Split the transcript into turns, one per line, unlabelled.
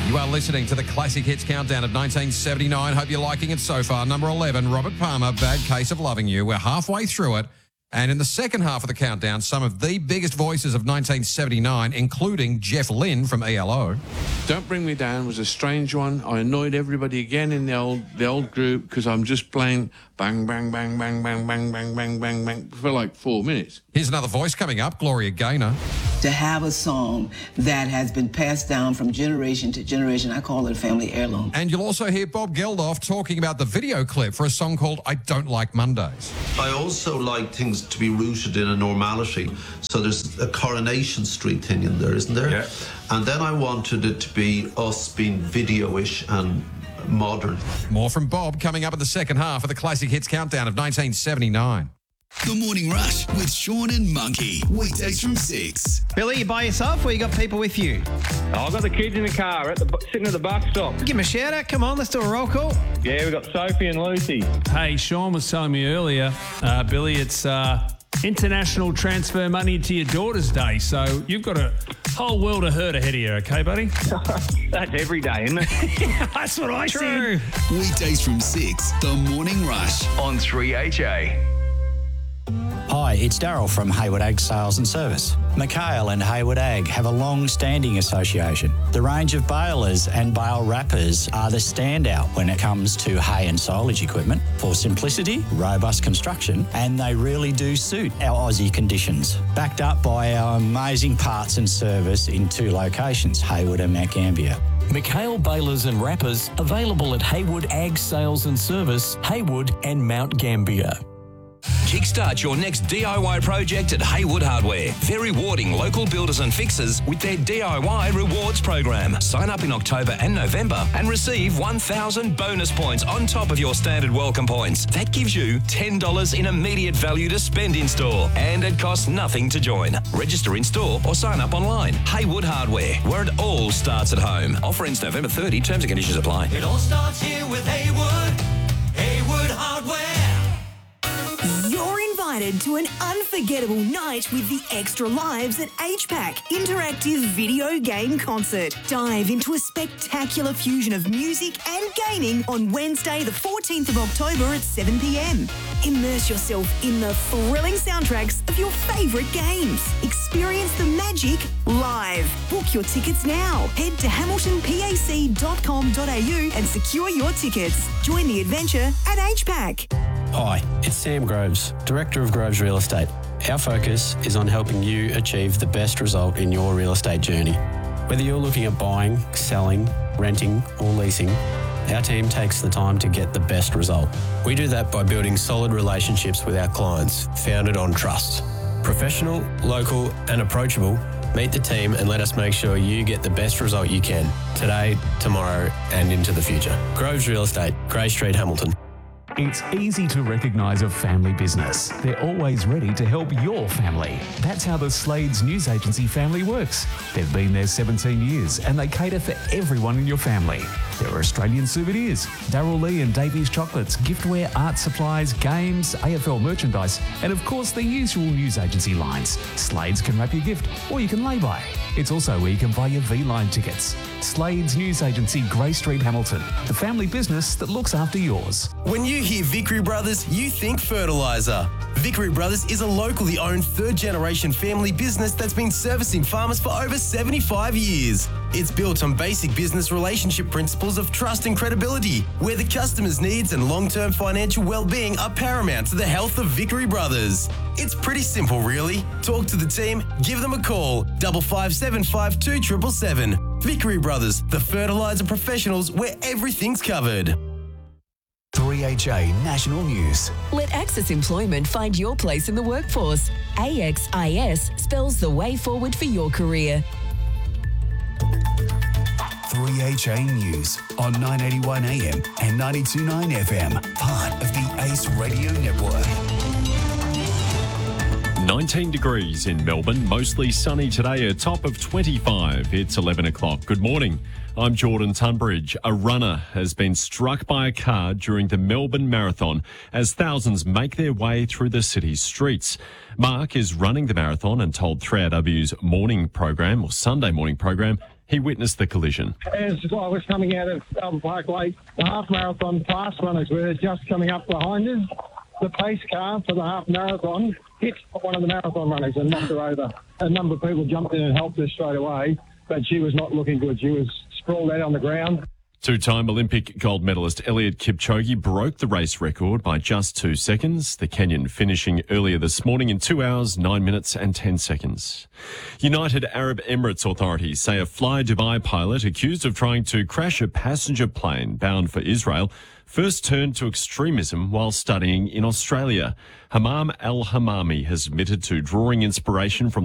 You are listening to the Classic Hits Countdown of 1979. Hope you're liking it so far. Number 11, Robert Palmer, Bad Case of Loving You. We're halfway through it. And in the second half of the countdown, some of the biggest voices of 1979, including Jeff Lynne from ELO.
Don't Bring Me Down was a strange one. I annoyed everybody again in the old group because I'm just playing bang, bang, bang, bang, bang, bang, bang, bang, bang, bang for like 4 minutes.
Here's another voice coming up, Gloria Gaynor.
To have a song that has been passed down from generation to generation, I call it a family heirloom.
And you'll also hear Bob Geldof talking about the video clip for a song called I Don't Like Mondays.
I also like things to be rooted in a normality. So there's a Coronation Street thing in there, isn't there? Yeah. And then I wanted it to be us being video-ish and modern.
More from Bob coming up in the second half of the Classic Hits Countdown of 1979.
The Morning Rush with Sean and Monkey. Weekdays from 6.
Billy, you by yourself or you got people with you?
Oh, I've got the kids in the car sitting at the bus stop.
Give them a shout out. Come on, let's do a roll call.
Yeah, we've got Sophie and Lucy.
Hey, Sean was telling me earlier, Billy, it's International Transfer Money to Your Daughter's Day, so you've got a whole world of hurt ahead of you, okay, buddy?
That's every day, isn't it?
Yeah, that's what I said.
Weekdays from 6. The Morning Rush on 3HA.
Hi, it's Daryl from Hayward Ag Sales and Service. Mikhail and Hayward Ag have a long-standing association. The range of balers and bale wrappers are the standout when it comes to hay and silage equipment for simplicity, robust construction, and they really do suit our Aussie conditions. Backed up by our amazing parts and service in 2 locations, Hayward and Mount Gambier.
Mikhail Balers and Wrappers, available at Hayward Ag Sales and Service, Hayward and Mount Gambier.
Kickstart your next DIY project at Hayward Hardware. They're rewarding local builders and fixers with their DIY rewards program. Sign up in October and November and receive 1,000 bonus points on top of your standard welcome points. That gives you $10 in immediate value to spend in store, and it costs nothing to join. Register in store or sign up online. Hayward Hardware, where it all starts at home. Offer ends November 30. Terms and conditions apply.
It all starts here with Hayward. Hayward Hardware.
You're invited to an unforgettable night with the Extra Lives at HPAC Interactive Video Game Concert. Dive into a spectacular fusion of music and gaming on Wednesday, the 14th of October at 7 p.m. Immerse yourself in the thrilling soundtracks of your favourite games. Experience the magic live. Book your tickets now. Head to hamiltonpac.com.au and secure your tickets. Join the adventure at HPAC.
Hi, it's Sam Groves, Director of Groves Real Estate. Our focus is on helping you achieve the best result in your real estate journey. Whether you're looking at buying, selling, renting or leasing, our team takes the time to get the best result. We do that by building solid relationships with our clients, founded on trust. Professional, local and approachable, meet the team and let us make sure you get the best result you can, today, tomorrow and into the future. Groves Real Estate, Grey Street, Hamilton.
It's easy to recognise a family business. They're always ready to help your family. That's how the Slades News Agency family works. They've been there 17 years and they cater for everyone in your family. There are Australian souvenirs, Darryl Lee and Davies chocolates, giftware, art supplies, games, AFL merchandise, and of course the usual news agency lines. Slades can wrap your gift or you can lay-by. It's also where you can buy your V-Line tickets. Slades News Agency, Grey Street, Hamilton. The family business that looks after yours.
When you hear Vickery Brothers, you think fertiliser. Vickery Brothers is a locally owned third-generation family business that's been servicing farmers for over 75 years. It's built on basic business relationship principles of trust and credibility, where the customer's needs and long-term financial well-being are paramount to the health of Vickery Brothers. It's pretty simple, really. Talk to the team, give them a call, 55752 777. Vickery Brothers, the fertiliser professionals where everything's covered.
3HA National News.
Let Access Employment find your place in the workforce. AXIS spells the way forward for your career.
3HA News on 981 AM and 92.9 FM, part of the ACE Radio Network.
19 degrees in Melbourne, mostly sunny today, a top of 25. It's 11 o'clock. Good morning. I'm Jordan Tunbridge. A runner has been struck by a car during the Melbourne Marathon as thousands make their way through the city's streets. Mark is running the marathon and told 3RW's morning program, or Sunday morning program, He witnessed the collision.
As I was coming out of Albert Park Lake, the half marathon fast runners were just coming up behind us. The pace car for the half marathon hit one of the marathon runners and knocked her over. A number of people jumped in and helped her straight away, but she was not looking good. She was sprawled out on the ground.
Two-time Olympic gold medalist Eliud Kipchoge broke the race record by just 2 seconds, the Kenyan finishing earlier this morning in 2 hours, 9 minutes and 10 seconds. United Arab Emirates authorities say a Fly Dubai pilot accused of trying to crash a passenger plane bound for Israel first turned to extremism while studying in Australia. Hammam al-Hammami has admitted to drawing inspiration from